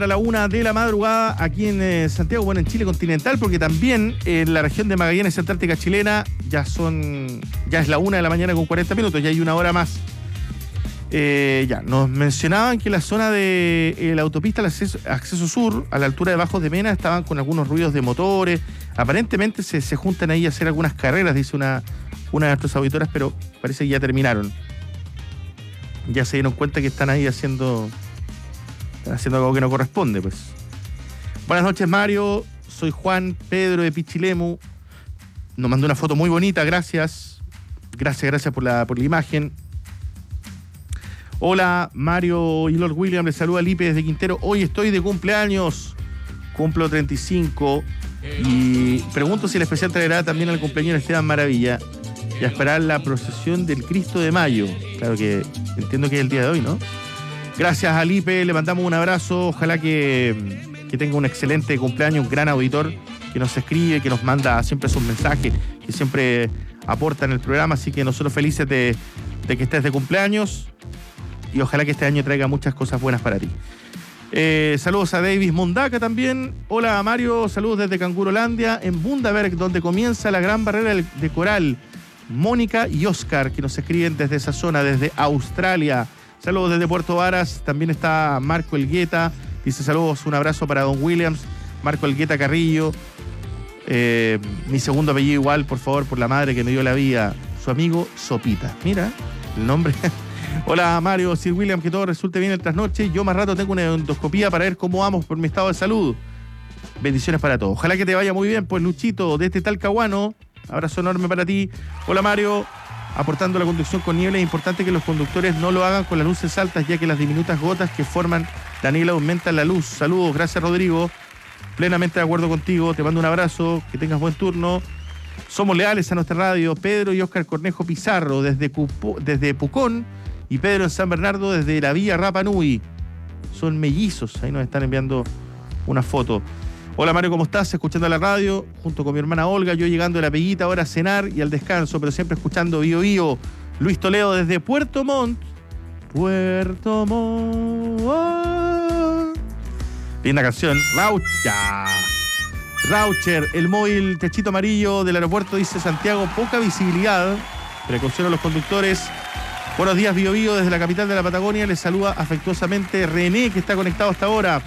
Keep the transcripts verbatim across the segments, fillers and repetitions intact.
A la una de la madrugada aquí en eh, Santiago, bueno, en Chile continental, porque también en la región de Magallanes, Antártica chilena, ya son, ya es la una de la mañana con cuarenta minutos, ya hay una hora más. Eh, ya, nos mencionaban que la zona de eh, la autopista, el acceso, acceso sur, a la altura de Bajos de Mena, estaban con algunos ruidos de motores. Aparentemente se, se juntan ahí a hacer algunas carreras, dice una, una de nuestras auditoras, pero parece que ya terminaron. Ya se dieron cuenta que están ahí haciendo... Están haciendo algo que no corresponde, pues. Buenas noches, Mario. Soy Juan Pedro de Pichilemu. Nos mandó una foto muy bonita, gracias. Gracias, gracias por la, por la imagen. Hola, Mario y Lord William. Les saluda Lipe desde Quintero. Hoy estoy de cumpleaños. Cumplo treinta y cinco. Y pregunto si el especial traerá también al cumpleaños Esteban Maravilla. Y a esperar la procesión del Cristo de Mayo. Claro que entiendo que es el día de hoy, ¿no? Gracias a Lipe, le mandamos un abrazo. Ojalá que, que tenga un excelente cumpleaños, un gran auditor que nos escribe, que nos manda siempre sus mensajes, que siempre aporta en el programa. Así que nosotros felices de, de que estés de cumpleaños y ojalá que este año traiga muchas cosas buenas para ti. Eh, saludos a Davis Mondaca también. Hola Mario, saludos desde Cangurolandia, en Bundaberg, donde comienza la gran barrera de coral. Mónica y Oscar, que nos escriben desde esa zona, desde Australia. Saludos desde Puerto Varas, también está Marco Elgueta, dice saludos, un abrazo para Don Williams, Marco Elgueta Carrillo, eh, mi segundo apellido igual, por favor, por la madre que me dio la vida, su amigo Sopita, mira, el nombre. Hola Mario, Sir William, que todo resulte bien el trasnoche, yo más rato tengo una endoscopía para ver cómo vamos por mi estado de salud. Bendiciones para todos, ojalá que te vaya muy bien, pues Luchito, desde Talcahuano, abrazo enorme para ti. Hola Mario. Aportando la conducción con niebla, es importante que los conductores no lo hagan con las luces altas, ya que las diminutas gotas que forman la niebla aumentan la luz. Saludos, gracias Rodrigo. Plenamente de acuerdo contigo, te mando un abrazo, que tengas buen turno. Somos leales a nuestra radio. Pedro y Óscar Cornejo Pizarro desde, Pupo, desde Pucón y Pedro en San Bernardo desde la Villa Rapa Nui. Son mellizos, ahí nos están enviando una foto. Hola Mario, ¿cómo estás? Escuchando la radio, junto con mi hermana Olga, yo llegando de la Peguita ahora a cenar y al descanso, pero siempre escuchando Bio Bio. Luis Toledo desde Puerto Montt. Puerto Montt. Linda canción. Raucha. Raucher, el móvil techito amarillo del aeropuerto, dice Santiago, poca visibilidad. Precaución a los conductores. Buenos días, Bio Bio, desde la capital de la Patagonia. Les saluda afectuosamente René, que está conectado hasta ahora.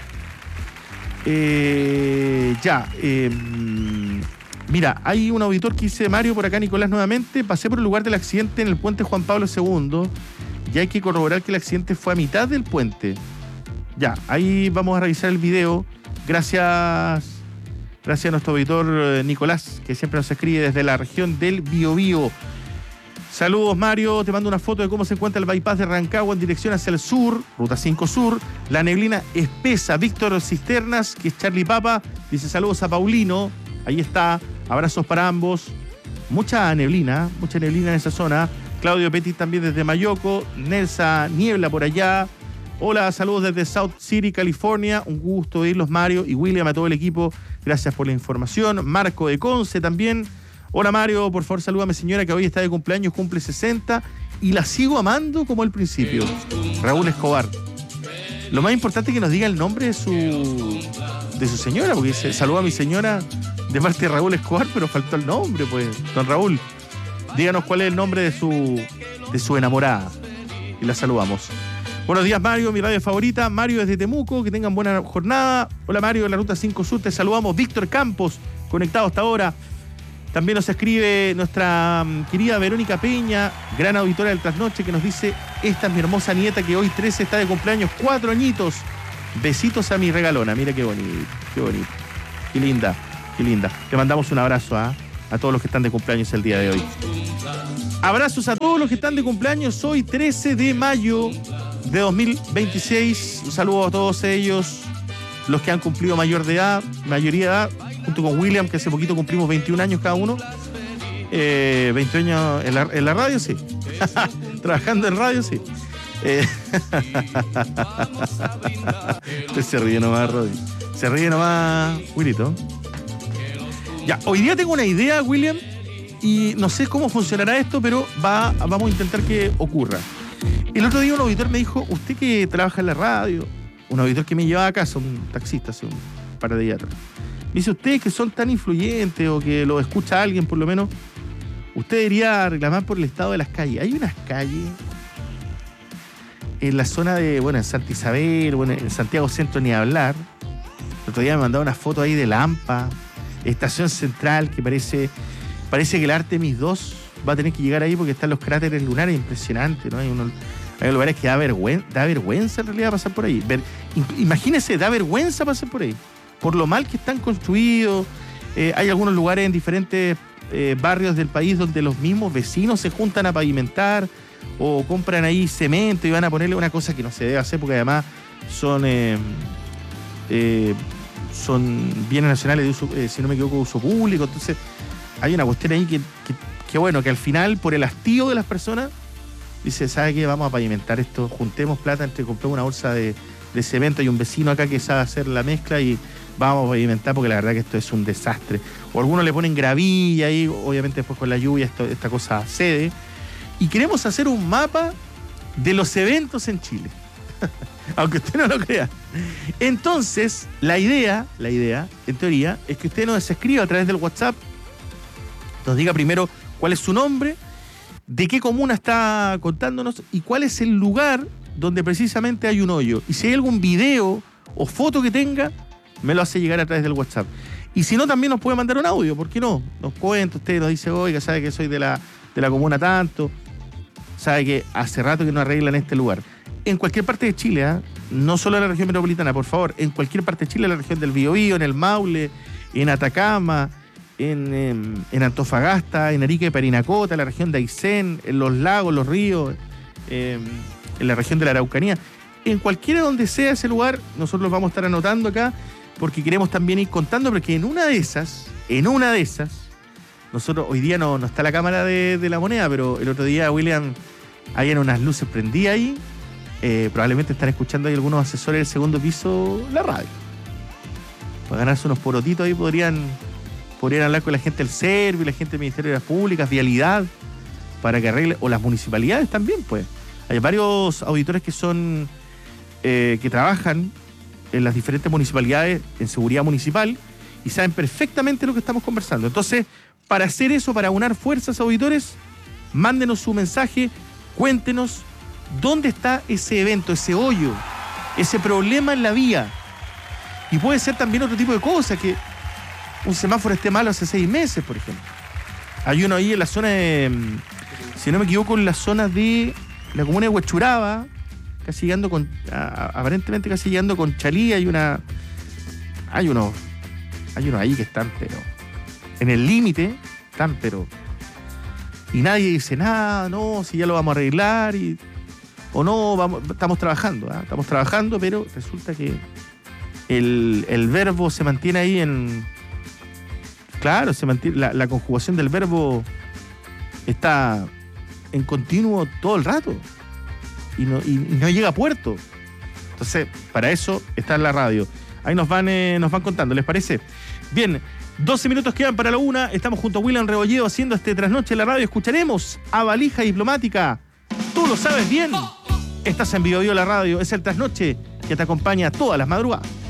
Eh, ya, eh, mira, hay un auditor que dice, Mario, por acá Nicolás nuevamente, pasé por el lugar del accidente en el puente Juan Pablo segundo y hay que corroborar que el accidente fue a mitad del puente. Ya, ahí vamos a revisar el video. Gracias, gracias a nuestro auditor eh, Nicolás, que siempre nos escribe desde la región del Biobío. Saludos Mario, te mando una foto de cómo se encuentra el bypass de Rancagua en dirección hacia el sur, ruta cinco sur, la neblina espesa. Víctor Cisternas, que es Charlie Papa, dice saludos a Paulino, ahí está, abrazos para ambos. Mucha neblina, mucha neblina en esa zona. Claudio Petit también desde Mayoco, Nelsa Niebla por allá. Hola, saludos desde South City, California, un gusto oírlos Mario y William, a todo el equipo, gracias por la información. Marco de Conce también. Hola Mario, por favor salúdame a mi señora que hoy está de cumpleaños, cumple sesenta y la sigo amando como al principio. Raúl Escobar. Lo más importante es que nos diga el nombre de su de su señora, porque dice, saluda a mi señora de parte de Raúl Escobar, pero faltó el nombre, pues. Don Raúl, díganos cuál es el nombre de su de su enamorada y la saludamos. Buenos días Mario, mi radio favorita, Mario desde Temuco, que tengan buena jornada. Hola Mario, de la ruta cinco sur, te saludamos. Víctor Campos, conectado hasta ahora. También nos escribe nuestra um, querida Verónica Peña, gran auditora del Trasnoche, que nos dice, esta es mi hermosa nieta que hoy trece está de cumpleaños, cuatro añitos. Besitos a mi regalona, mira qué bonito, qué bonito, qué linda, qué linda. Le mandamos un abrazo a, a todos los que están de cumpleaños el día de hoy. Abrazos a todos los que están de cumpleaños hoy, trece de mayo de dos mil veintiséis. Un saludo a todos ellos, los que han cumplido mayor de edad, mayoría de edad, junto con William, que hace poquito cumplimos veintiún años cada uno. Eh, veintiún años en la, en la radio, sí. Trabajando en radio, sí. Eh, se ríe nomás, Rodri. Se ríe nomás, Willito. Ya, hoy día tengo una idea, William, y no sé cómo funcionará esto, pero va, vamos a intentar que ocurra. El otro día un auditor me dijo, usted que trabaja en la radio, un auditor que me llevaba a casa, un taxista hace un par de días atrás. Me dice, ustedes que son tan influyentes o que lo escucha alguien por lo menos, usted debería reclamar por el estado de las calles. Hay unas calles en la zona de, bueno, en Santa Isabel, bueno, en Santiago Centro ni hablar. El otro día me mandaron una foto ahí de Lampa, Estación Central, que parece, parece que el Artemis dos va a tener que llegar ahí porque están los cráteres lunares, impresionante, ¿no? Hay, unos, hay lugares que da vergüenza, da vergüenza en realidad pasar por ahí. Ver, imagínese, da vergüenza pasar por ahí, por lo mal que están construidos. Eh, hay algunos lugares en diferentes eh, barrios del país donde los mismos vecinos se juntan a pavimentar o compran ahí cemento y van a ponerle una cosa que no se debe hacer porque además son... Eh, Eh, son bienes nacionales de uso, eh, si no me equivoco, de uso público. Entonces hay una cuestión ahí que, que, que bueno, que al final por el hastío de las personas dice, ¿sabe qué? Vamos a pavimentar esto, juntemos plata entre compremos una bolsa de, de cemento, hay un vecino acá que sabe hacer la mezcla y vamos a pavimentar porque la verdad que esto es un desastre. O algunos le ponen gravilla y obviamente después con la lluvia esto, esta cosa cede. Y queremos hacer un mapa de los eventos en Chile. Aunque usted no lo crea. Entonces, la idea, la idea, en teoría, es que usted nos escriba a través del WhatsApp, nos diga primero cuál es su nombre, de qué comuna está contándonos y cuál es el lugar donde precisamente hay un hoyo. Y si hay algún video o foto que tenga, me lo hace llegar a través del WhatsApp. Y si no, también nos puede mandar un audio, ¿por qué no? Nos cuenta, usted nos dice, oiga, sabe que soy de la, de la comuna tanto, sabe que hace rato que no arreglan este lugar. En cualquier parte de Chile, ¿eh? No solo en la región metropolitana, por favor, en cualquier parte de Chile, en la región del Biobío, en el Maule, en Atacama, en, en, en Antofagasta, en Arica y Parinacota, en la región de Aysén, en los lagos, los ríos, eh, en la región de la Araucanía. En cualquiera donde sea ese lugar, nosotros los vamos a estar anotando acá, porque queremos también ir contando, porque en una de esas, en una de esas, nosotros, hoy día no, no está la cámara de, de la moneda, pero el otro día, William, habían unas luces prendidas ahí. Eh, probablemente están escuchando ahí algunos asesores del segundo piso la radio. Para ganarse unos porotitos ahí podrían, podrían hablar con la gente del Servi, la gente del Ministerio de las Públicas, Vialidad, para que arregle, o las municipalidades también, pues. Hay varios auditores que son, eh, que trabajan en las diferentes municipalidades en seguridad municipal y saben perfectamente lo que estamos conversando. Entonces, para hacer eso, para unar fuerzas, auditores, mándenos su mensaje, cuéntenos ¿dónde está ese evento, ese hoyo, ese problema en la vía? Y puede ser también otro tipo de cosas, que un semáforo esté malo hace seis meses, por ejemplo. Hay uno ahí en la zona de, si no me equivoco, en la zona de la comuna de Huechuraba, casi llegando con, a, aparentemente casi llegando con Chalí, hay una, hay unos, hay unos ahí que están, pero, en el límite, están, pero, y nadie dice nada, no, si ya lo vamos a arreglar, y o no, vamos, estamos trabajando, ¿eh? estamos trabajando, pero resulta que el, el verbo se mantiene ahí en... Claro, se mantiene, la, la conjugación del verbo está en continuo todo el rato y no, y, y no llega a puerto. Entonces, para eso está en la radio. Ahí nos van, eh, nos van contando, ¿les parece? Bien, doce minutos quedan para la una. Estamos junto a William Rebolledo haciendo este trasnoche en la radio. Escucharemos a Valija Diplomática. Tú lo sabes bien. Estás en Bio Bio la radio. Es el trasnoche que te acompaña todas las madrugadas.